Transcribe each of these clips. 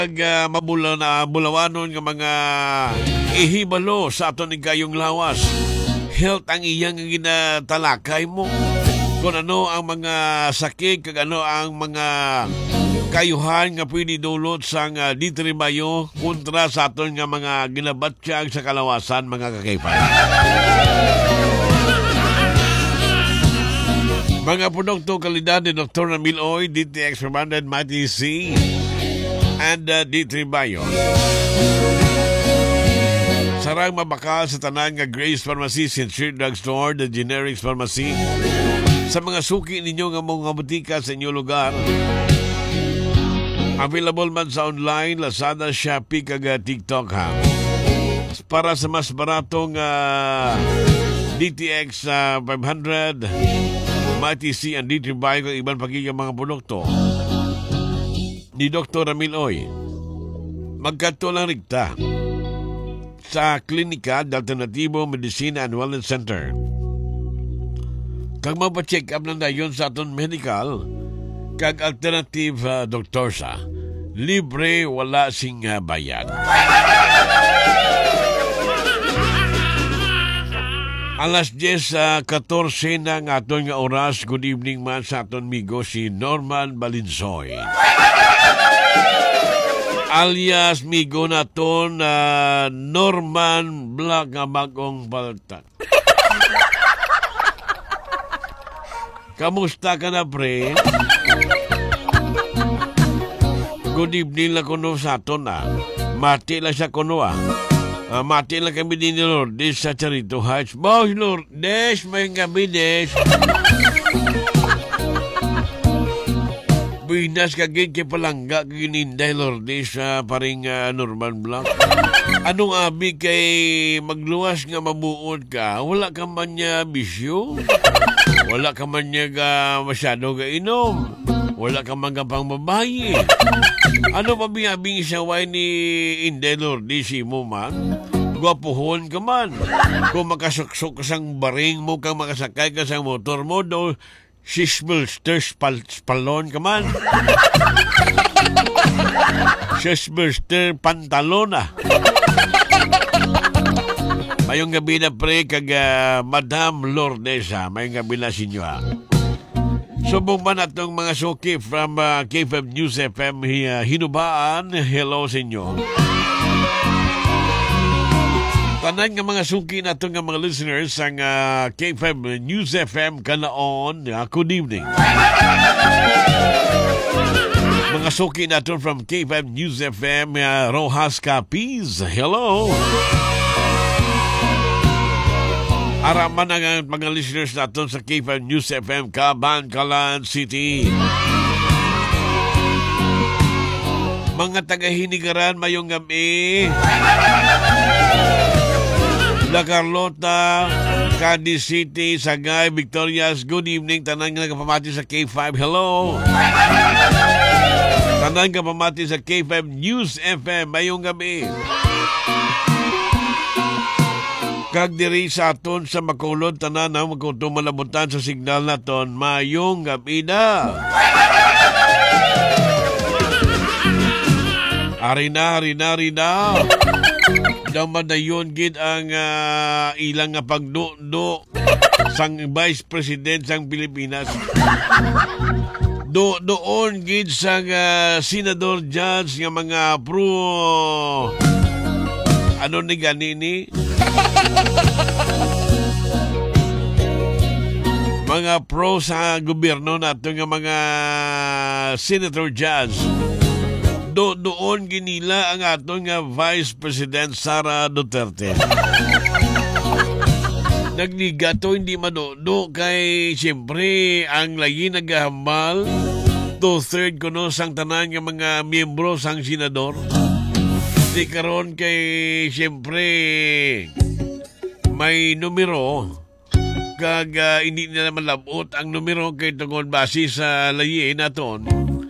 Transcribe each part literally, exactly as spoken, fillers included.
uh, mabula na bulawanon nga mga ihibalo sa aton kayong lawas. Health ang iyang ginatalakay mo. Kung ano ang mga sakit, kung ano ang mga kayuhan nga pwede dulot sa uh, ditribayo kontra sa aton nga mga ginabatsyag sa kalawasan, mga kakaypay. Mga produkto kalidad ni Doctor Ramil Oy, D T X Remanded, Mighty C, and uh, Ditribayo. Sarang mabakal sa tanan nga Grace Pharmacy, Sincere Drugstore, The Generics Pharmacy. Sa mga suki ninyo nga mga butika sa inyong lugar. Available man sa online, Lazada, Shopee, kaga TikTok ha. Para sa mas baratong uh, D T X uh, five hundred, Mighty C and Ditribayo kang ibang pagiging mga produkto ni Doctor Ramil Oy. Magkato lang rigta sa Klinika Alternativo Medicina and Wellness Center. Kag mapacheck up lang dayon sa aton medical kag alternative uh, doktor sa libre, wala sing uh, bayad. Alas diyes uh, katorse na ng aton nga oras. Good evening man sa aton migo si Norman Balinsoy. Alias migo naton uh, Norman Black nga bagong baltan. Kamusta ka na, pre? Good evening lang kuno sa aton ah. Mati lang sa kuno ah. Uh, mati lang kami din ni Lourdes sa Charito Heights. Boss Lourdes, may gabi des. Binas kagin kay palangga kagininday Lourdes sa uh, paring uh, Norman Black. Anong abi kay magluwas nga mabuod ka? Wala ka man niya bisyo? Wala ka man niya ka masyado ka inom? Wala ka man ka pang babae? Ano pa biyabing isaway ni Inday Lourdes mo man? Gwapuhon ka man. Kung makasuksok ka sang baring mo, kang makasakay ka sang motor mo, do sisbelster spal spalon ka man. Sisbelster pantalon ah. Mayong gabi na pre kag uh, Madam Lourdes ha. Mayong gabi na sinyo ha. Subong ba natong mga suki from uh, K five News F M uh, Hinubaan. Hello sa inyo. Tanan nga mga suki natong nga mga listeners ang uh, K five News F M kanaon. Uh, good evening. Mga suki naton from K five News F M uh, Rojas Capiz. Hello. Araman ang mga listeners natin sa K five News F M Caban, Calan City. Mga taga-Hinigaran, mayong gabi. La Carlota, Candy City, Sagay, Victorias, good evening. Tanan nga nagpamati sa K five, hello. Tanan nga pamati sa K five News F M, mayong gabi. Kag diri sa aton sa Makulod, tanan na magkutong malabutan sa signal naton, mayong gabi na. Arina, arina, arina. Daman na yun, gid ang uh, ilang nga pagdo-do sang Vice President sang Pilipinas. Do doon gid sang uh, Senador Judge nga mga pro ano ni ganini mga pro sa gobyerno nato nga mga Senator Judge. Do doon ginila ang aton nga Vice President Sara Duterte. Nagligato hindi madodo kay siyempre ang lagi nagahambal two-third kuno sang tanan nga mga miyembro sang senador. Di karon kay siyempre may numero kag uh, hindi nila malabot ang numero kay tungod base sa layi naton.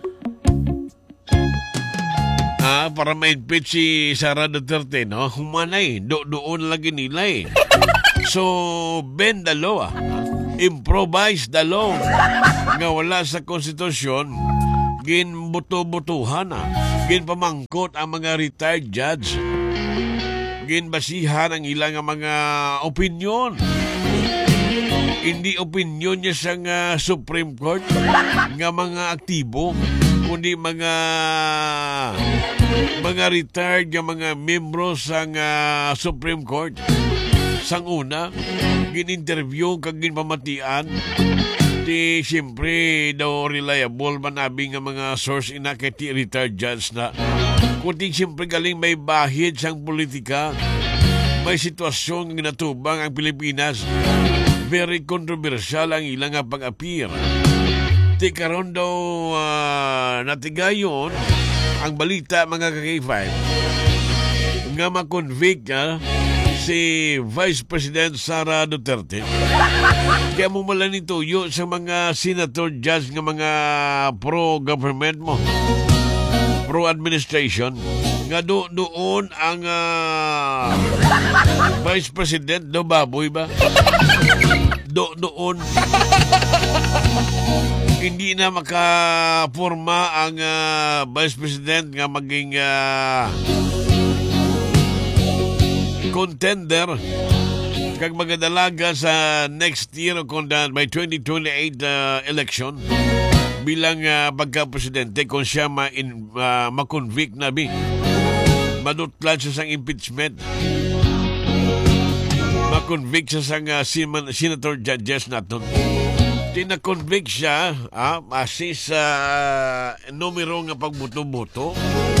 Ah, para ma-impeach si Sara Duterte, no? Humanay, do doon lagi nila eh. So, bend the law, ah. Improvise the law. Nga wala sa konstitusyon, ginbuto-butuhan na, ginpamangkot ang mga retired judge, ginbasihan ang ilang mga opinyon. Hindi opinyon niya sa nga Supreme Court nga mga aktibo, kundi mga mga retired nga mga membro sa nga Supreme Court. Sang una, gin-interview kag ginpamatian di siyempre daw reliable manabi nga mga source ina kay ti retired judge na. Kundi siyempre galing may bahid sang politika, may sitwasyon nga ginatubang ang Pilipinas. Very controversial ang ilang pag-appear. Di karon daw uh, natigayon ang balita mga ka-K five nga makonvict uh, si Vice President Sara Duterte. Kaya mo malang ituyo sa mga senator judge nga mga pro-government mo, pro-administration, nga do doon ang uh, Vice President do baboy ba? Do doon hindi na makaporma ang uh, Vice President nga maging uh, contender kag magadalaga sa next year o kung by twenty twenty-eight uh, election bilang uh, pagka-presidente kung siya ma in, uh, ma-convict na bi. Madutlan siya sang impeachment. Ma-convict siya sang uh, senator judges natin. Tina-convict siya ah, asis sa uh, numero nga pagbuto-buto.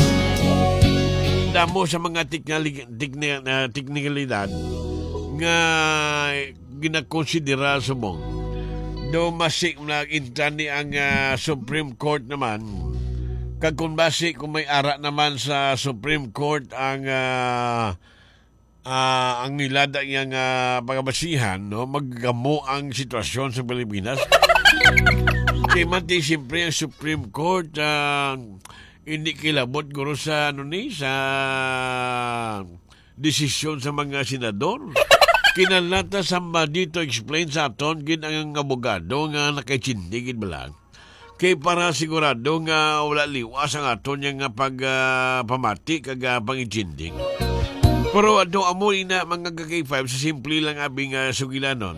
Damo sa mga teknali- tekni- uh, teknikalidad nga ginakonsidera sa mong. Do masik na intani ang uh, Supreme Court naman. Kag kung basi kung may ara naman sa Supreme Court ang uh, uh, ang nilada niyang uh, pagabasihan, no, maggamo ang sitwasyon sa Pilipinas. Kaya man di siyempre ang Supreme Court uh, hindi kilabot guro sa ano ni sa desisyon sa mga senador. Kinalata somebody to explain sa aton gid ang abogado nga nakaitindigid balang. Kay para sigurado nga wala liwas ang aton nga pag uh, pamati kag uh, pangitindig. Pero ato amo ina mga K five sa simple lang abing uh, sugilanon.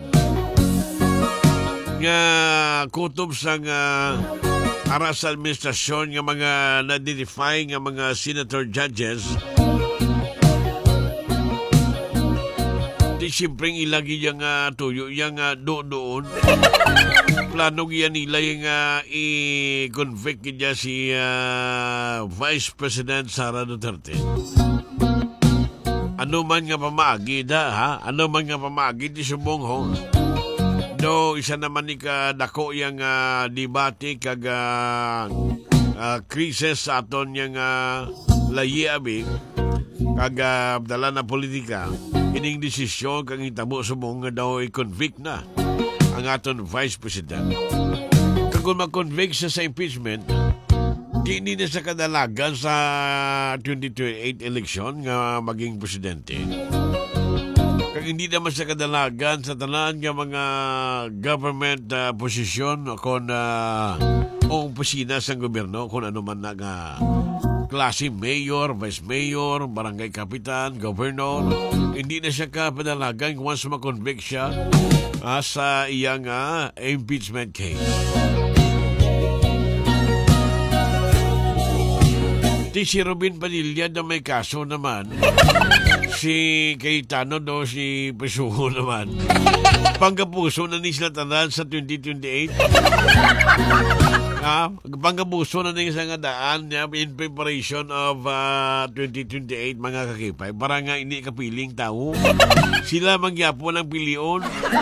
Nga kutob sa nga para sa administrasyon nga mga na-identify nga mga senator judges, di siyempre ilagi yung uh, tuyo yung uh, do-doon. Planong yan nila yung uh, i-convict niya si uh, Vice President Sara Duterte. Ano man nga pamaagi da, ha? Ano man nga pamaagi di subong ho. Do, isa naman ni ka dako yung uh, debate kag uh, uh, krisis sa aton yung uh, layi abi kag uh, dala na politika. Ining desisyon kang hitabo subong nga daw i-convict na ang aton Vice President. Kag kung mag-convict siya sa impeachment, di na sa kadalagan sa twenty twenty-eight election nga maging presidente. Kag hindi naman sa kadalagan sa tanan nga mga government uh, posisyon kung uh, o opisina sa gobyerno, kung ano man na nga klase mayor, vice mayor, barangay kapitan, governor, hindi na siya kapadalagan once ma-convict siya uh, sa iyang uh, impeachment case. Di si Robin Padilla na may kaso naman. Si Cayetano do si Pesuho naman. Pangkapuso na ni sila tanan sa twenty twenty-eight. Ah, pangkapuso na ni isang daan niya in preparation of uh, twenty twenty-eight mga kakipay. Para nga hindi kapiling tao. Sila mangyapo ng pilion.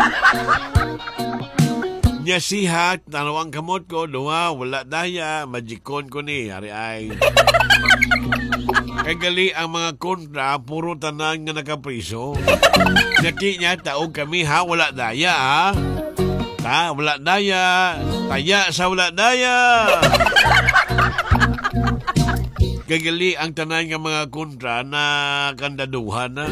Nya sihat, tanawang kamot ko, duha, wala daya, magikon ko ni, hari ay. Kaya gali ang mga kontra, puro tanan nga nakapriso. Naki niya, taog kami ha, wala daya ha. Ta, wala daya, taya sa wala daya. Kaya gali ang tanan nga mga kontra na kandaduhan na.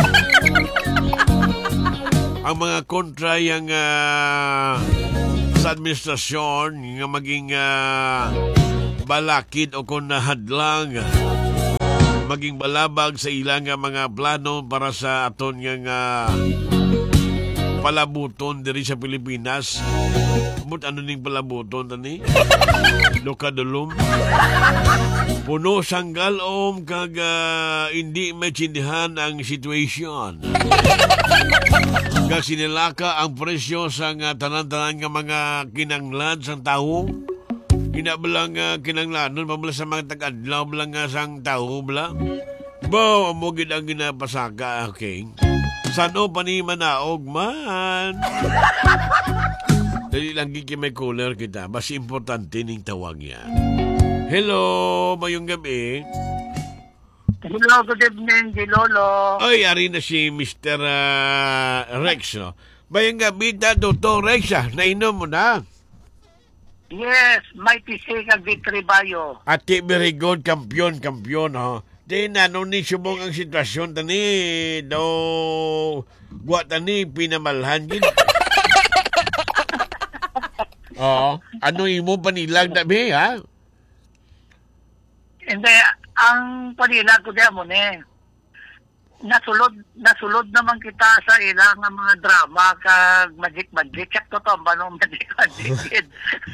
Ang mga kontra yung uh, sa administrasyon nga maging uh, balakid o kung nahadlang maging balabag sa ilang nga mga plano para sa aton nga nga palabuton diri sa Pilipinas. Mut ano ning palabuton tani? Lokadulom. Puno sanggal om kag uh, hindi maintindihan ang situation. Kag sinilaka ang presyo sa nga tanan-tanan nga mga kinanglan sang tawo. Inabalang uh, kinanglanon pabala sa mga tag-adlaw balang nga sang tawo bala. Bo, amo gid ang ginapasaka, okay? Sano pa ni manaog man? Dali lang gigi may caller kita. Mas importante ning tawag yan. Hello, mayong gabi. Hello, good evening, Di Lolo. Ay, ari na si mister Uh, Rex, no? Mayong gabi ta, Doctor Rex, ah. Nainom mo na? Yes, mighty say kag victory bayo. Ati, very good. Kampiyon, kampiyon, ha? Di na, nung ni subong ang sitwasyon, tani, do, guwa tani, pinamalhan, gin. Oo. Ano imo panilag na, be, ha? Hindi, ang panila ko diyan mo ne. Nasulod, nasulod naman kita sa ilang nga mga drama kag magic magic. Check to to, banong magic magic.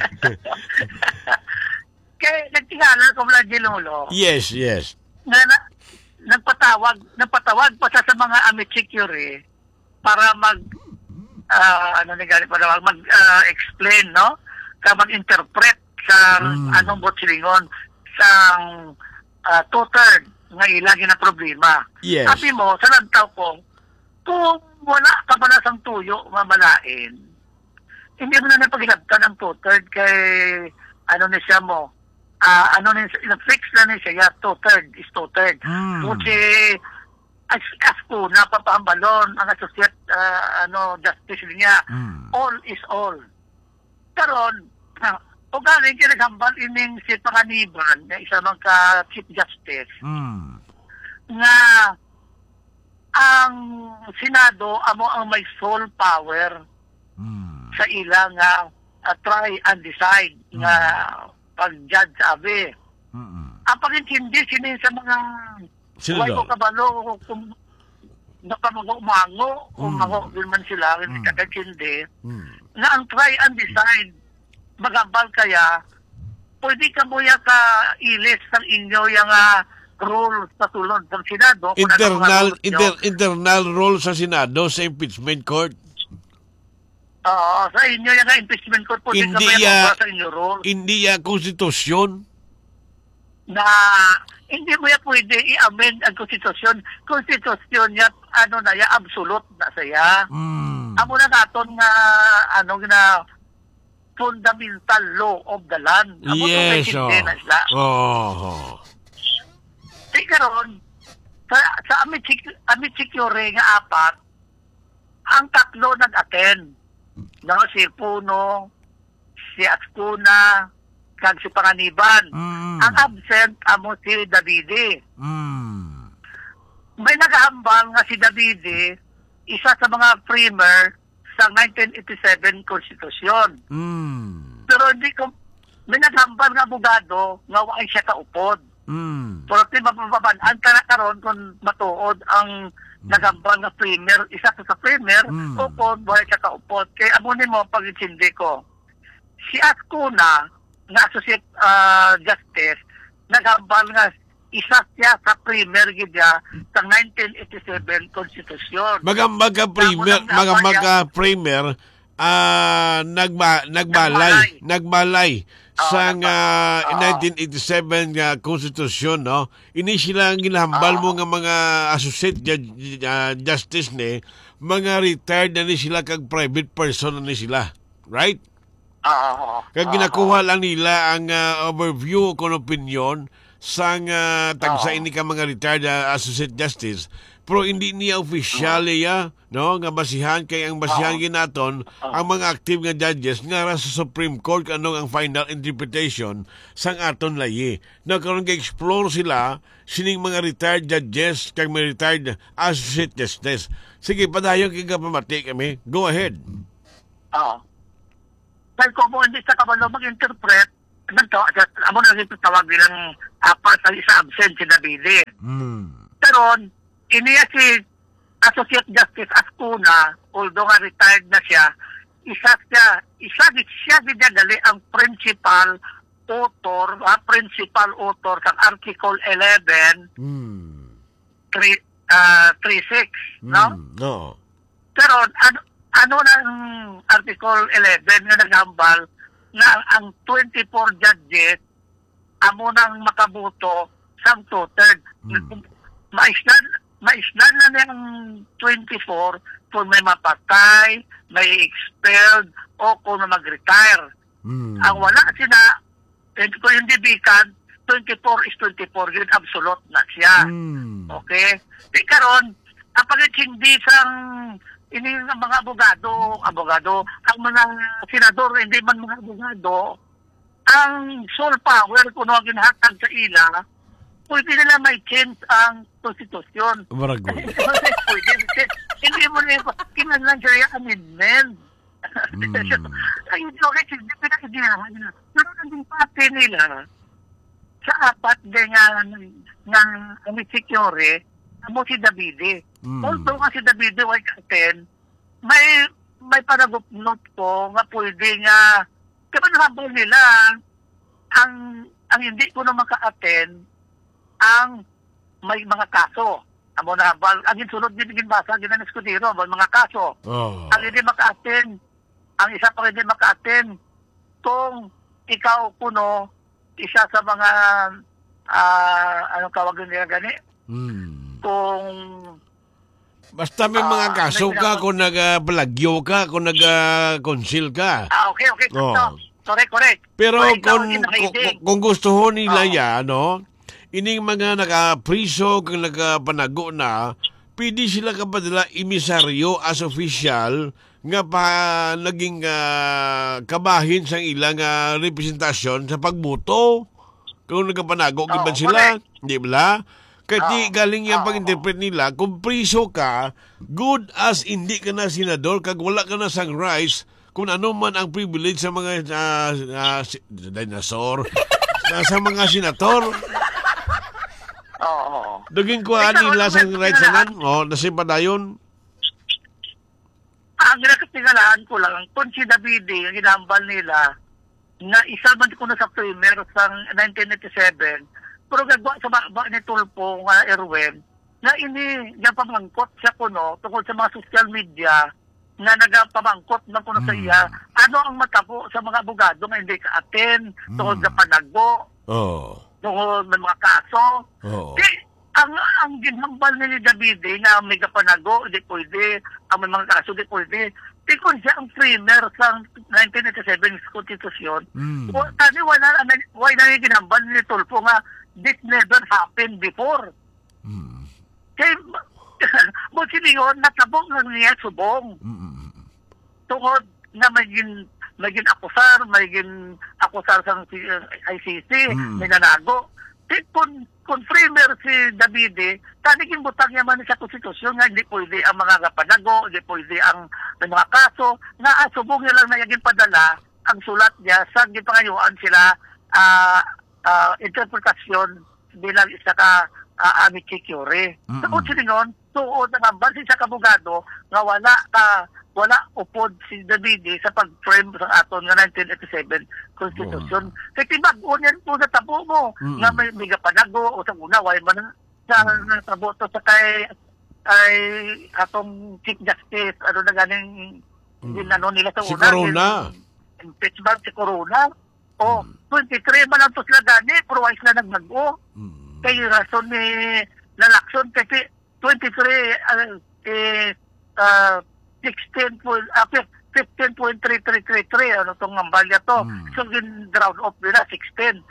Kaya nagtingala ko mula Di Lolo. Yes, yes. Na, na, nagpatawag, nagpatawag pa siya sa mga amichikure para mag, uh, ano na gani para mag, uh, explain, no? Ka mag-interpret sa Mm. anong botsilingon sa uh, two-third nga ilagi na problema. Yes. Sabi mo, sa lantaw ko, kung wala ka ba na sang tuyo mamalain, hindi mo na napagilabtan ang two-third kay ano ni siya mo, ah ano ni fix na ni siya, yeah, two-third is two-third. Mm. Kasi as, as ko, napapahambalon ang associate ah, ano, justice niya. Mm. All is all. Karon, o galing kinaghambal ining si Panganiban na isa man ka Chief Justice Mm. nga ang Senado amo ang may sole power Mm. sa ilang nga uh, try and decide Mm. nga pag-judge sabi. Mm. Ang pagintindi sinin sa mga Sino way daw? ko kabalo kung nakamago-mango o Mm. mango din man sila rin Mm. kakakindi Mm. na ang try and decide magambal kaya pwede ka mo ya ka ilis ng inyo yung uh, rule sa tulod ng Senado. Kung ano mga Internal rules nyo. inter, internal role sa Senado sa impeachment court. Oo, sa inyo yung uh, impeachment court pwede ka Hindi mo ya- ya sa inyo rule Hindi ya konstitusyon. na hindi mo ya pwede i-amend ang konstitusyon. Konstitusyon ya ano na ya absolute na saya. Mm. Amo na naton nga ano na fundamental law of the land. Amo Yes, to oh. na sila. Oh. Di karon sa sa Amichik Amichikure nga apat ang tatlo nag-attend. No, si Puno, si Ascuna, kag si Panganiban. Mm. Ang absent amo si Davide. Mm. May nagahambal nga si Davide, isa sa mga framer sa nineteen eighty-seven Konstitusyon. Mm. Pero hindi ko may naghambal nga abogado nga wa siya kaupod. Mm. Pero di mapapabanaan ka na karon kung matuod ang nagambal nga premier, isa ka sa premier, Mm. upod, buhay siya kaupod. Kaya amo ni mo pag-intindi ko. Si Ascuna, na associate uh, justice, nagambal nga isa siya sa premier gidya sa nineteen eighty-seven Konstitusyon. Magambag ka premier, Tamo ng magambag napaya- ka premier, ah nagba, nagbalay, nagbalay sa Oo, nga oo. nineteen eighty-seven nga konstitusyon, no? Ini sila ang ginahambal mo nga mga associate judge, ah, justice ni, mga retired na ni sila kag private person na ni sila. Right? Oo. Kag ginakuha lang nila ang ah, overview kung opinion sa nga tagsa Oo. ini ka mga retired ah, associate justice. Pero hindi niya official ya, no, nga basihan kay ang basihan ginaton ang mga active nga judges nga ra sa Supreme Court anong ang final interpretation sang aton layi. Nagkaroon ka explore sila sining mga retired judges kag mga retired associate justice. Sige, padayon kay pamati kami. Go ahead. Oo. Dahil kung mo hindi sa kabalo mag-interpret, nagtawa, amo na rin tawag nilang apat sa isa absent si Davide. Mm. Pero, iniya si Associate Justice Ascuna, although nga retired na siya, isa siya, isa siya siya gali ang principal author, ah, principal author sa Article eleven, Mm. three, uh, three six, no? Mm. No. Pero ano, ano ng Article eleven nga naghambal na ang twenty-four judges amo nang makabuto sang two-third. Mm. Maisdan, maisdan na niyang twenty-four kung may mapatay, may expelled, o kung mag-retire. Mm. Ang wala sila, eh, kung hindi bikan, twenty-four is twenty-four, yun absolute na siya. Mm. Okay? Di karon, ang pagkindi sang ini nga mga abogado, abogado, ang mga senador, hindi man mga abogado, ang sole power kung ano ang ginhatag sa ila, pwede nila may change ang konstitusyon. Baragoy. Pwede, hindi mo na yung kinanlang siya amendment. Mm. Ayun, okay, hindi pinakadiyahan nila. Pero nandun pati nila, sa apat din nga nga ang secure, amo si Davide. Mm. Although nga si Davide ay ka-attend, may may panagupnot ko nga pwede nga kapanahambal nila ang ang hindi ko na maka-attend ang may mga kaso. Amo na hambal, ang insunod din ginbasa, ginanas ko dito, may mga kaso. Oh. Ang hindi maka-attend, ang isa pa hindi maka-attend, kung ikaw kuno, isa sa mga, ah anong tawag nila gani? Mm. Kung, Basta may mga Ah, kaso may ka, pinapa- kung nag-plagyo ka, kung nag-conceal ka. ah okay, okay, Oh. so, correct, correct. Pero Kung ikaw kung, hindi kung, nakahidig, kung gusto ho nila Oo. ya, no, ining mga naka-priso, kung nakapanago na, pwede sila kapadala imisaryo as official nga pa naging ah, kabahin sa ilang ah, representasyon sa pagbuto. Kung nagkapanago, Oo, giban sila, correct. di ba? Kaya di Oo. galing yung Oo. pag-interpret nila, kung priso ka, good as hindi ka na senador, kag wala ka na sang rights, kung ano man ang privilege sa mga ah, ah, si- dinosaur, na sa mga senator, oo, oo. daging ko Ikaw, nila ano sang ba- rights na nan, o, nasi padayon. Ang ginakatingalahan ko lang, kung si Davide, ang ginambal nila, na isa man ko na sa premier sa nineteen eighty-seven, pero gagawa sa baba ni Tulpo nga Erwin, na ini nga pamangkot siya kuno tungkol sa mga social media na nagapamangkot na kuno sa Mm. iya, ano ang matabo sa mga abogado nga hindi ka-attend tungkol Mm. sa panago, Oh, tungkol sa mga kaso. oh. Di, ang ang ginhambal ni Davide na may kapanago, di pwede, ang may mga kaso, di pwede. Di kung siya ang premier sa nineteen eighty-seven Constitution, Mm. o, tani wala na, wala na ginhambal ni Tulfo nga, this never happened before. Mm. Kaya, buti niyon, natabong lang niya subong. Mm. Tungkol na maging maging akusar, maging akusar sa I C C, Mm. may nanago. Di, kung, kung premier si Davide, taniging butang yaman sa konstitusyon nga hindi pwede ang mga kapanago, hindi pwede ang may mga kaso, nga asubong niya lang na yung padala ang sulat niya sa gipangayuan sila ah ah, interpretasyon bilang isa ka uh, amici curiae. Mm-mm. Sa kung siningon, tuod na bansin sa kabugado nga wala ka wala upod si Davide sa pag-frame sa aton nga nineteen eighty-seven Constitution. Kaya tibag-o niyan po sa tabo mo Mm-mm. nga may may kapanago o sa una, way man na sa tabo to sa kay ay atong Chief Justice, ano na ganing Mm. din ano nila sa Si una. Corona. in- Impeachment si Corona. O, twenty-three man ang to sila gani, pero why sila nagbago? Mm. Kay rason ni nalakson kasi twenty-three uh, eh uh, sixteen point uh, fifteen point three three three three ano tong ambalya to. Mm. So gin ground off nila sixteen.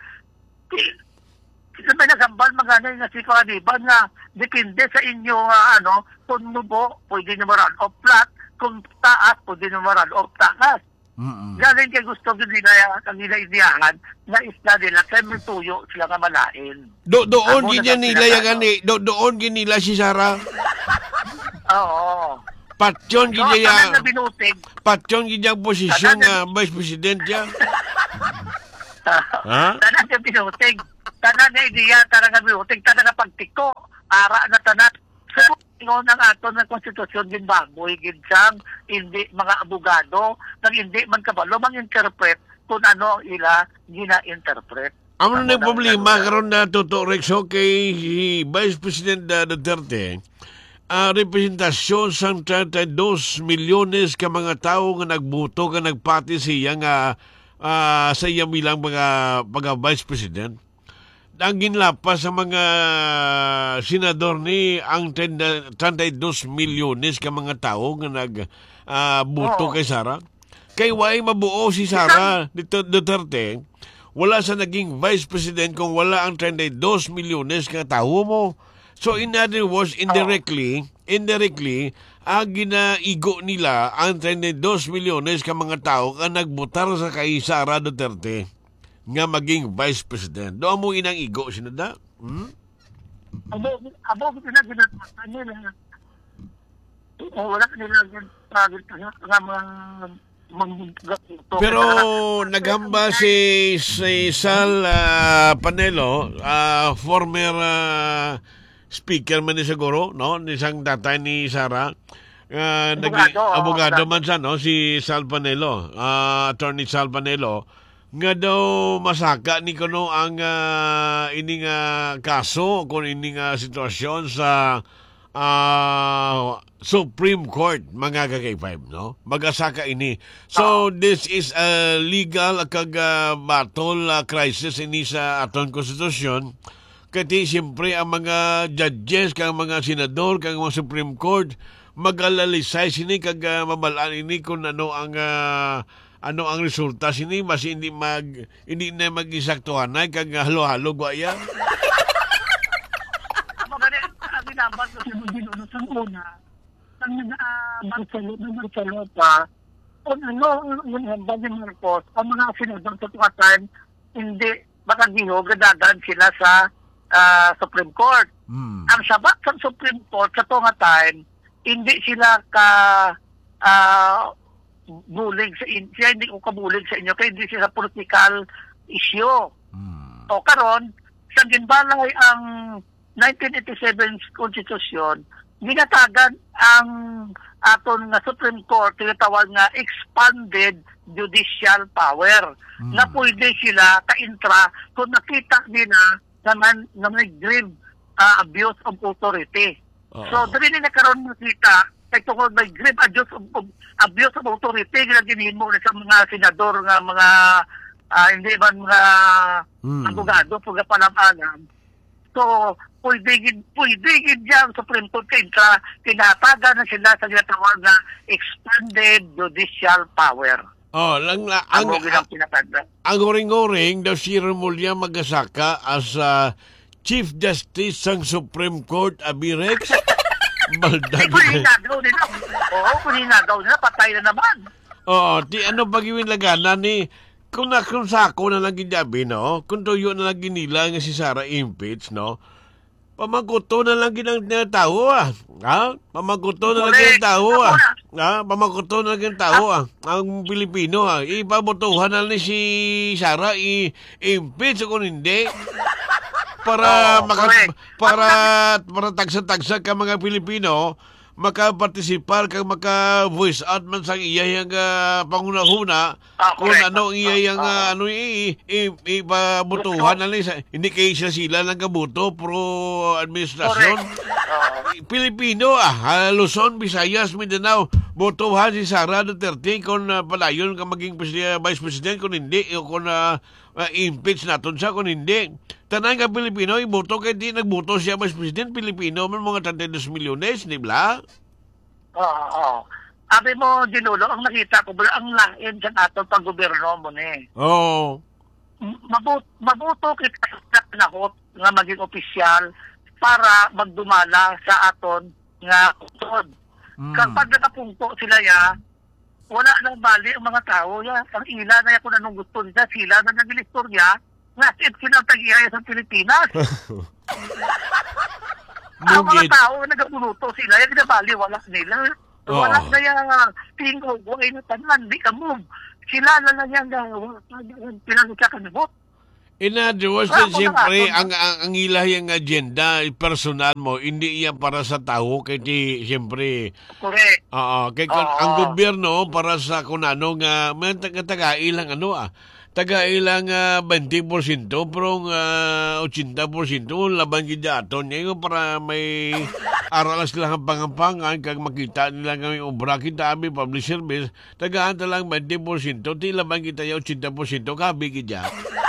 Kasi may nagambal magana nga si Kaniban nga depende sa inyo nga ano kung nubo pwede nyo run off flat, kung taas pwede nyo run off taas. Mm. Galing kay gusto nila kanila iniyahan na isla nila kay may tuyo sila nga malain. Do doon Ako ginya na nila sila, ya gani. Do doon ginila si Sara. Oo. Patyon So, ginya kami na ya. binutig. Patyon ginya posisyon Ano, nga vice president ya. Ha? Tanan nga binuting. Tanan nga ideya, tanan nga binuting, tanan nga pagtiko. Ara na tanan. So, ingon ang ato ng konstitusyon din baboy, ginsang hindi mga abogado, nang hindi man kabalo, mang-interpret kung ano ila gina-interpret. Ano na problema karon na Toto Rexo kay Vice President uh, Duterte? Uh, representasyon sa thirty-two milyones ka mga tao nga nagbuto nga nagpati siya nga uh, sa iya bilang mga, mga Vice President. Ang ginlapas sa mga senador ni ang thirty-two milyones ka mga tao nga nagbuto uh, kay Sara. Kay way mabuo si Sara Duterte, wala sa naging Vice President kung wala ang thirty-two milyones ka tao mo. So in other words, indirectly, indirectly, ang ginaigo nila ang thirty-two milyones ka mga tao nga nagbutar sa kay Sara Duterte nga maging Vice President. Doon mo inang igo, sinada? Hmm? Abo, abo, sila ginagawa nila. Wala nila ginagawa nga mga pero naghamba si, si Sal uh, Panelo, uh, former uh, speaker man ni siguro, no? Isang tatay ni Sara. Uh, abogado, nag- abogado man siya, no? Si Sal Panelo, uh, Attorney Sal Panelo, nga daw masaka ni kuno ang uh, ining uh, kaso kung ining uh, sitwasyon sa uh, Supreme Court, mga ka-K five, no? Magasaka ini. So, this is a legal kag uh, battle uh, crisis ini sa aton konstitusyon. Kati, siyempre, ang mga judges, kang mga senador, kang mga Supreme Court, mag-alalisay sini kag uh, mabalaan ini kung ano ang uh, ano ang resulta sini, mas hindi mag hindi na mag-isaktuhan ay kag halo-halo guaya. Sabi naman sa sinuginuno sa una, ang uh, Barcelona, Barcelona pa, kung ano yung hamba ni Marcos, ang mga sinadong tutukatan, hindi makagiho, gadagan sila sa uh, Supreme Court. Hmm. Ang sabat sa Supreme Court sa tunga time, hindi sila ka uh, bulig sa inyo, siya hindi ko kabulig sa inyo, kaya hindi sila political issue. Hmm. O karon, sa ginbalay ang nineteen eighty-seven Constitution, ginatagan ang aton nga Supreme Court, tinatawag nga expanded judicial power, hmm. na pwede sila ka-intra kung nakita nila naman na may grave uh, abuse of authority. Uh-oh. So, dali nila karon makita kay tungkol may grave abuse of, of, abuse of authority na ginihin mo sa mga senador nga mga uh, hindi man mga hmm. abogado pag palam-alam. So, pwede gid pwede gid yang Supreme Court kintra tinatagan na sila sa ginatawag na expanded judicial power. Oh, lang la, ang ang, ang, ang uring-uring daw si Remulla Magasaka as uh, Chief Justice ng Supreme Court Abirex. Baldag. Kung hinagaw nila, oo, kung hinagaw nila, patay na naman. Oo, di ano pag-iwin lagana ni, kung na kung sako na lang ginyabi, no? Kung tuyo na lang ginila nga si Sara impeach, no? Pamaguto na lang ginang tao, ah. Ha? Pamaguto na lang ginang tao, ah. Ha? Pamaguto na lang ginang tao, ah. Ang Pilipino, ah. Ipabotohan na ni si Sara i-impeach kung hindi. Para oh, maka, para para tagsa-tagsa ka mga Pilipino makapartisipar kag maka-voice out man sa iyang uh, panguna-huna ah, kung ano iyang uh, ah, ano ipabutuhan na lang hindi kay sila sila lang kabuto pro administrasyon. Uh, Pilipino ah Luzon, Visayas, Mindanao botohan si Sara Duterte kung uh, palayon ka maging Vice President kung hindi o kung uh, uh, impeach naton siya kung hindi. Tanan nga Pilipino, iboto kay di nagboto siya Vice President, Pilipino man mga thirty-two milyones, di ba? Oo, oo. Abi mo, Ginulo, ang nakita ko, ang lain sa ato pag-gobyerno mo ni. Oo. Mabut mabuto kita sa panahon nga maging opisyal para magdumala sa aton nga kutod. Mm. Kapag nakapungko sila ya, wala nang bali ang mga tao ya. Ang ila na ya kung anong gusto nila, sila na nag-ilistorya, nasit kinatagiyaya sa Pilipinas. Ang mga tao, nagabuluto sila, yung nabali, wala nila. Oh. Wala na yung tingo, buhay na tanan, di ka move. Sila na lang yung pinagkakakanabot. In other words, Wala then, ko siyempre, na nga. ang, ang, ang ilahiyang agenda, personal mo, hindi iyan para sa tao, kaya di, siyempre, Correct. oo, kaya kung Oo. ang gobyerno, para sa kung ano nga, may taga, taga ilang ano ah, taga ilang uh, twenty percent, pero uh, eighty percent, laban kita aton, ngayon para may aralas sila ang pangampangan, kag makita nila kami obra kita, kami public service, tagaan talang twenty percent, ti laban kita yung eighty percent, kabi kita.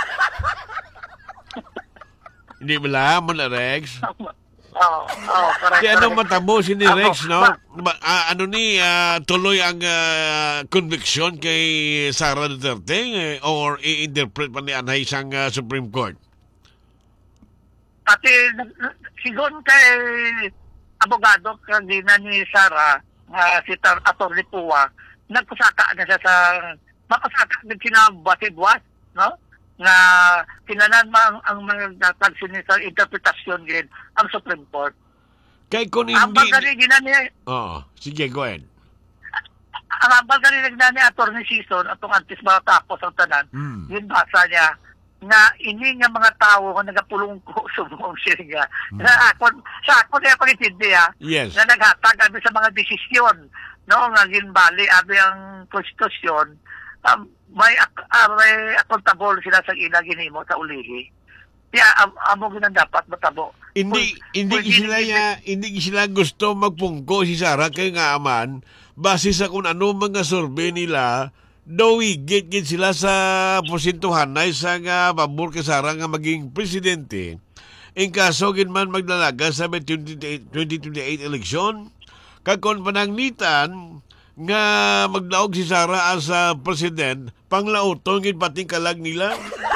Hindi ba lang mo na, Rex? Oo, oo, correct. Si ano correct. matabo si ni Ako, Rex, no? ba- Ba, ah, ano ni, ah, tuloy ang ah, conviction kay Sara Duterte eh, or i-interpret pa ni Anay sang ah, Supreme Court? Pati, sigon kay abogado kanina ni Sara, uh, si Tar Atty. Pua, nagpasaka na siya sa, mapasaka din sina Batibwas, no? Na tinanan mo ang, ang mga natagsin sa interpretasyon din ang Supreme Court. Kay kung Ang hindi... bagay ginani, Oo, sige, go ahead. ang ambal kanina ni Atty. Season atong antes matapos ang tanan, Mm. yun basa niya na ini nga mga tao nga nagapulong ko sumong siya nga. Mm. Na ako, sa ako niya pagitindi ha, Yes. na naghatag abi sa mga desisyon, no, nga ginbali abi ang konstitusyon, um, may, ak- ah, may accountable sila sa ila ginimo sa ulihi. Kaya am, amo ginang dapat matabo. Hindi Kung- hindi kung sila ya, hindi sila gusto magpungko si Sara kay nga aman base sa kung ano mga survey nila daw higit gid sila sa porsentuhan na sa nga pabor kay Sara nga maging presidente. In kaso gid man maglalaga sa twenty twenty-eight election kag kon pananglitan nga maglaog si Sara as uh, president panglauton gid pating kalag nila.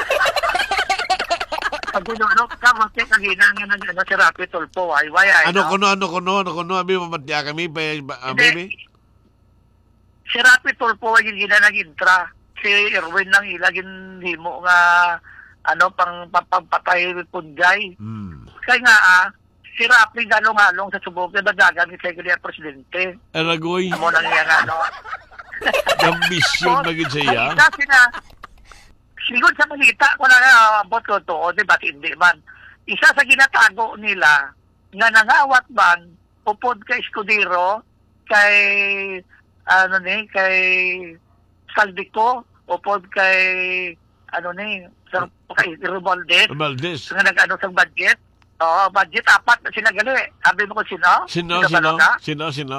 pag tinulog ka, kasi kagina nga nag ano, si Rapi Tulpo, ay, why, ay, Ano no? kuno ano kuno ano kuno abi mamatya kami pa uh, Hindi. baby. Si Rapi Tulpo ay yung gina nag-intra. Si Erwin lang ilagin himo nga, ano, pang pampatay punjay. Hmm. Kaya nga, ah, si Rapi galong-halong sa subog na badagan ni Secretary Presidente. Aragoy, Amo nang iya nga, no? ambisyon na gid siya. Ay, kasi na, sigod sa malita ko na uh, abot ko to, o di ba't hindi man. Isa sa ginatago nila, nga nangawat man, upod kay Escudero, kay, ano ni, kay Saldico, upod kay, ano ni, sa, kay Romualdez, Valdez. nga nag-ano sa budget. Oo, budget, apat na sila gali. Sabi mo kung sino? Sino Sino sino? ba na? Sino sino?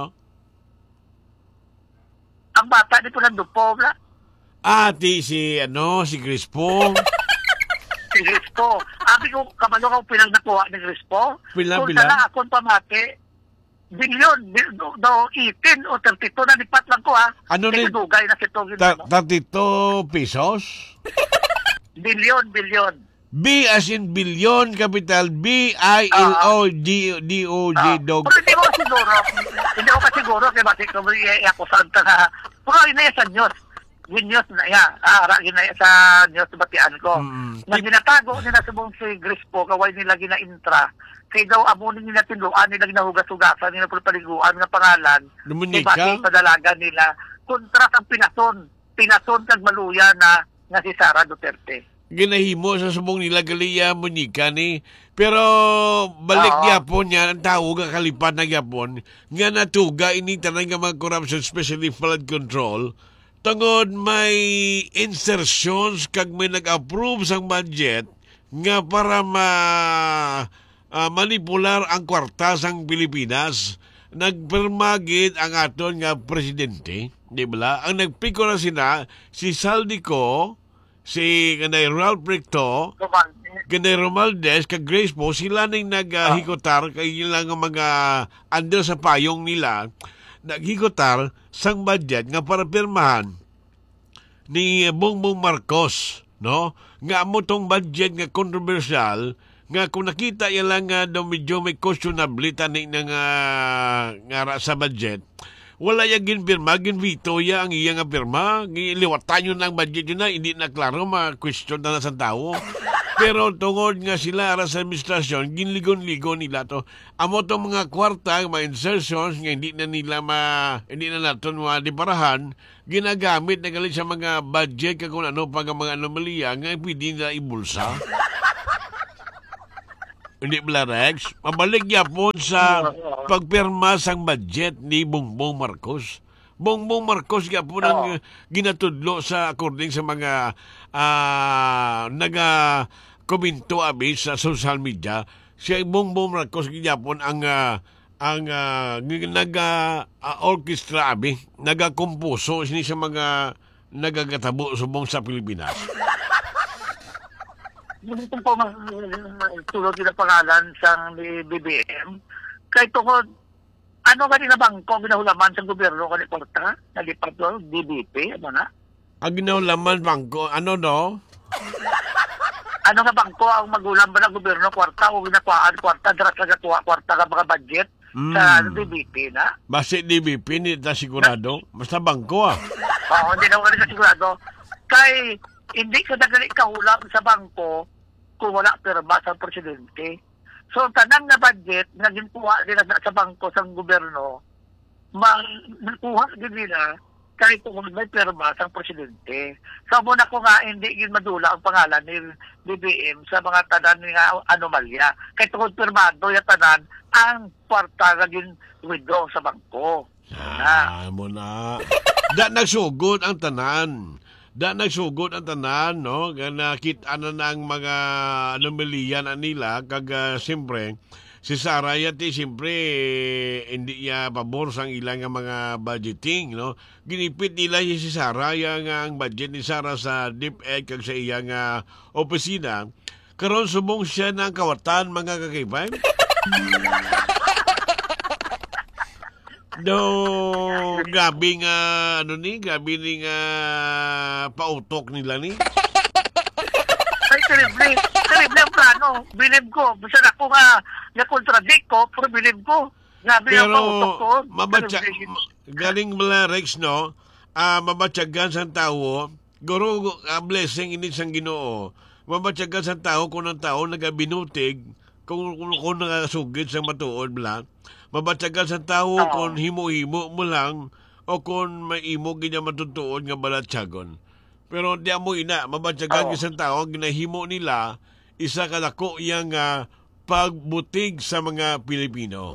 Ang bata, di po nandupo, wala. Ati si ano si Crispo. Si Crispo. Abi ko, kamano ka pinang nakuha ni Crispo? Pila, Kung pila? sana akong pamati, bilyon, bil, do, do, eighteen o thirty-two na lipat lang ko ha. Ano Kasi ni- dugay na si Togin. Ta- ano? thirty-two pesos. Bilyon, bilyon. B as in billion capital B I L O D D O G Ah, dog. Pero hindi ko siguro, hindi ko siguro kaya bakit ko ako sa na, pero ina sa Diyos. Yung news na ya, ara gina sa news batian ko. Mm. Na ginatago nila sa buong si Crispo, kaway nila gina-intra. Kay daw amo nila tinduan nila ginahugas-hugasan nila po paliguan ng pangalan. Dominica? Kay bakit padalaga nila kontra ang pinason. Pinason kag maluya na nga si Sara Duterte. Ginahimo sa subong nila Galia Monica ni pero balik Oo. gyapon niya ang tawag nga kalipat na gyapon nga natuga ini tanan nga mga corruption especially flood control tungod may insertions kag may nag-approve sang budget nga para ma ah, manipular ang kwarta sang Pilipinas nagpermagid ang aton nga presidente di ba ang nagpikora sina si Saldico si kanay Ralph Recto, Kuman, kanay Romualdez, kag Grace po, sila nang naghikotar, kay yun lang ang mga under sa payong nila, naghikotar sang budget nga para pirmahan ni Bongbong Marcos, no? Nga mo tong budget nga controversial, nga kung nakita yan lang nga daw medyo may questionable tani nga nga, nga sa budget, wala yung ginpirma, ginvito ya ang iya nga pirma, liwatan yun lang budget yun na, hindi na klaro, ma-question na sa tao. Pero tungod nga sila ara sa administrasyon, ginligon-ligon nila to. Amo tong mga kwarta, mga insertions nga hindi na nila ma hindi na naton madiparahan, ginagamit na galit sa mga budget kag kung ano pag mga anomalya nga pwede na ibulsa. Hindi pala, Rex. Mabalik yapon sa pagpirma sang budget ni Bongbong Marcos. Bongbong Marcos nga po nang ginatudlo sa according sa mga uh, naga-komento abi sa social media. Si Bongbong Marcos gyapon ang uh, ang uh, naga-orchestra uh, abi, naga-komposo sini sa mga nagagatabo subong sa Pilipinas. Hindi po tulog din ang pangalan sa B B M. Kay tungod ano ka na bangko ginahulaman sa gobyerno kanil porta? Nalipat do D B P, ano na? Ang ginahulaman bangko, ano no? Ano nga bangko ang magulang ba ng gobyerno kwarta o ginakuhaan kwarta dira sa gatuwa kwarta ka mga budget mm. sa D B P na? Basta D B P ni ta sigurado, basta bangko ah. Oo, hindi na wala sigurado. Kay hindi ka nagali kahulam sa bangko kung wala pirma sa presidente. So, tanang na budget na ginkuha nila sa bangko sa gobyerno, makuha din nila kahit kung may pirma sa presidente. So, muna ko nga, hindi gin madula ang pangalan ni B B M sa mga tanan nga anomalya. Kahit kung pirmado yung tanan, ang kwarta na gin withdraw sa bangko. Ah, mo na. Da nagsugod ang tanan. Da nagsugod ang tanan, no? Nakita na na ang mga anomalya na nila. Kag uh, siyempre, si Sara yati siyempre hindi niya pabor sa ilang mga budgeting, no? Ginipit nila si Sara yung ang budget ni Sara sa DepEd kag sa iyang uh, opisina. Karon subong siya ng kawatan, mga kakibay. No, gabi nga, ano ni, gabi ni nga pautok nila ni. Ay, terrible, terrible ang plano. Bilib ko, bisa na ako nga, na-contradict ko, pero bilib ko. Gabi ang pautok ko. Pero, mabatsa, galing mula Rex, no, uh, mabatsagan sa tao, guro uh, blessing ini sang Ginoo. Mabatsagan sa tao kung ang tao nagabinutig, kung, kung, kung nakasugid sa matuod bla. Mabatsagan sa tao oh. Kung himo-himo mo lang o kung may imo ginya matutuon nga balatsagon. Pero di mo ina, mabatsagan oh. Sa tao ginahimo nila isa kadako yang uh, pagbutig sa mga Pilipino.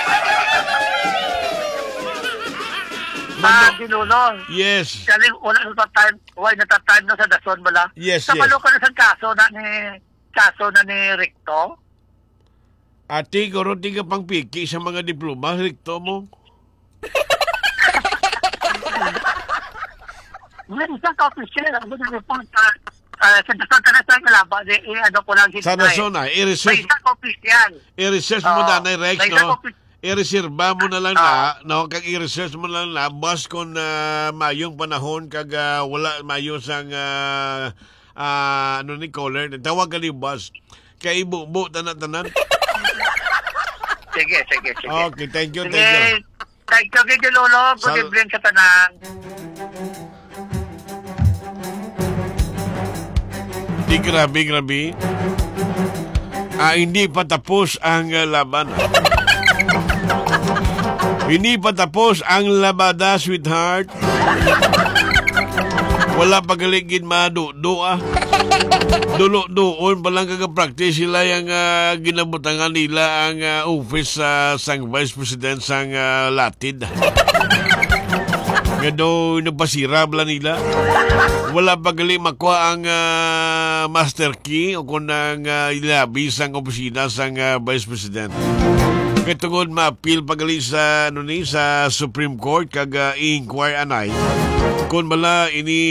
Ah, Ginuno. Yes. Kasi wala na time, wala na time na sa dason bala. Yes, sa yes. Sa ka na sa kaso na ni kaso na ni Recto. Ate, goro di ka pang piki sa mga diploma, Recto mo? Ngayon, isang ka-official, ako na report, sa dasan ka na sa kalaba, ano ko lang sa dasan na, i-research. May isang ka-official. I-research mo na na, Rex, no? I-reserva mo na lang na, no? Kag i-research mo na lang na, bus kung uh, mayong panahon, kag uh, wala mayong sang, uh, uh, ano ni, caller, tawag ka ni bus. Kaya ibu-bu, tanan-tanan. Sige, sige, sige. Okay, thank you, sige, thank you. Thank you, Gigi Lolo. Good Sal- evening sa tanan. Di grabe, grabe. Ah, hindi pa tapos ang uh, laban. Hindi pa tapos ang labada, sweetheart. Wala pagaligid madu-do ah. Dulo-doon palang kag-practice sila yung uh, ginabutangan nila ang uh, office sa uh, sang Vice President sang uh, Latid. Nga daw nagpasira bala nila. Wala pagali makuha ang uh, master key o kung ang uh, ilabi sang opisina sang uh, Vice President. Katungod ma-appeal pagali sa ano ni sa Supreme Court kag uh, i-inquire anay kung bala ini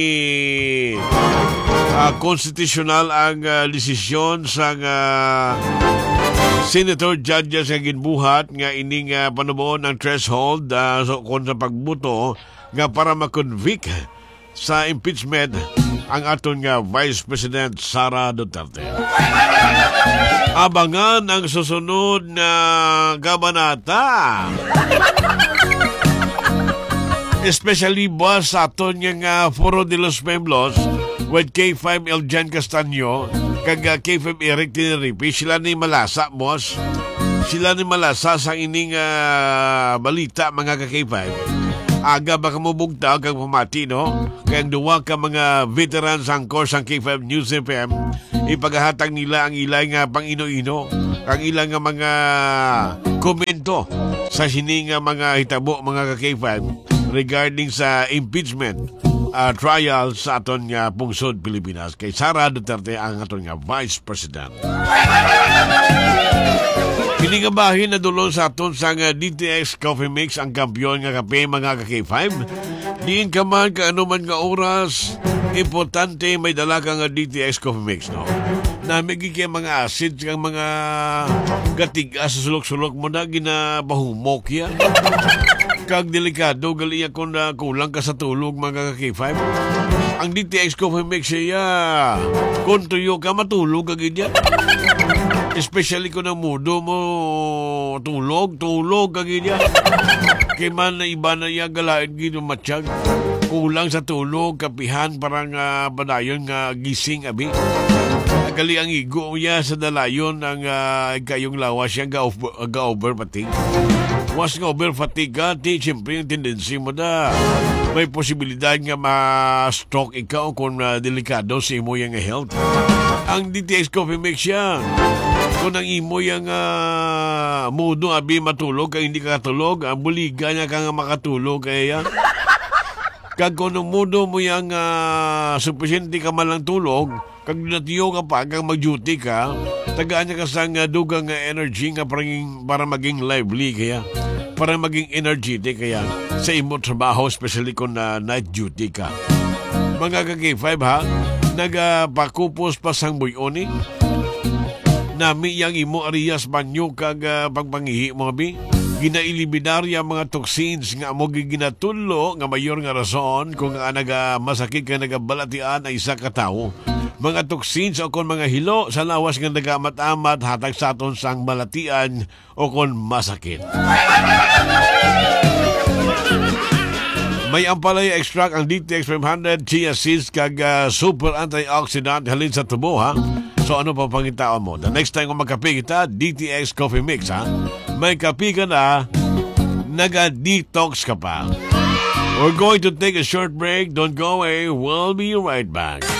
uh, constitutional ang uh, desisyon sa uh, Senator Judges nga ginbuhat nga ining uh, panuboon ng threshold uh, so, kung sa pagbuto nga para ma-convict sa impeachment ang aton nga Vice President Sara Duterte. Abangan ang susunod na kabanata. Especially boss sa aton nga Foro de los Pueblos with K five Eljan Castaño kag uh, K F M Eric Tineripi, sila ni malasa, boss. Sila ni malasa sa ining uh, balita, mga ka-K F M. Aga baka mo bugta kag pamati, no? Kaya ang duwa ka mga veterans ang course ang K F M News F M, ipagahatag nila ang ilay nga pang ino-ino, ang ilang nga mga komento sa sini nga mga hitabo, mga ka-K F M, regarding sa impeachment uh, trial sa aton nga pungsod Pilipinas kay Sara Duterte, ang aton nga Vice President. Piningabahin na dulong sa aton sa nga D T X Coffee Mix ang kampiyon nga kape, mga ka-K five. Diin ka man ka ano man nga oras, importante may dala ka nga D T X Coffee Mix, no? Na may kaya mga acid kang mga gatigas sa sulok-sulok mo na ginabahumok yan. Kag delikado, gali ako na kulang ka sa tulog, mga ka-K five. Ang D T X Coffee Mix siya, kung tuyo ka matulog kag yan. Especially kung ang mudo mo tulog, tulog kag yan. Kaya man na iba na yung galain gino matsyag. Kulang sa tulog, kapihan, parang uh, banayon nga gising abi. Gali ang igo niya sa dalayon ang uh, kayong lawas siya ga-over fatigue. Was nga over fatigue ka, di siyempre yung tendency mo na may posibilidad nga ma-stroke ikaw kung uh, delikado sa imo yung health. Ang D T X Coffee Mix siya. Kung ang imo yung uh, mudo abi matulog, kaya hindi ka katulog, ang buliga niya ka nga makatulog, kaya kag kung ang mudo mo yung uh, suficiente ka malang tulog, kag natiyo ka pa, kag mag-duty ka, tagaan niya ka sa uh, dugang uh, energy nga parang, para maging lively, kaya para maging energetic, kaya sa imo trabaho, especially kung uh, night duty ka. Mga ka-K five ha, nagpakupos pa sang buy-oni, nami yang imo arias banyo kag uh, pagpangihi mo bi ginailiminarya mga toxins nga mo ginatulo nga mayor nga rason kung nga naga masakit ka nagabalatian ay isa ka tawo. Mga toxins o kon mga hilo sa lawas nga nagamat-amat hatag sa aton sang balatian o kon masakit. May ampalaya extract ang D T X five hundred, chia seeds kag uh, super antioxidant halin sa tubo, ha. So ano pa pangitaon mo? The next time kung magkape kita, D T X Coffee Mix, ha? May kape ka na, naga-detox ka pa. We're going to take a short break. Don't go away. We'll be right back.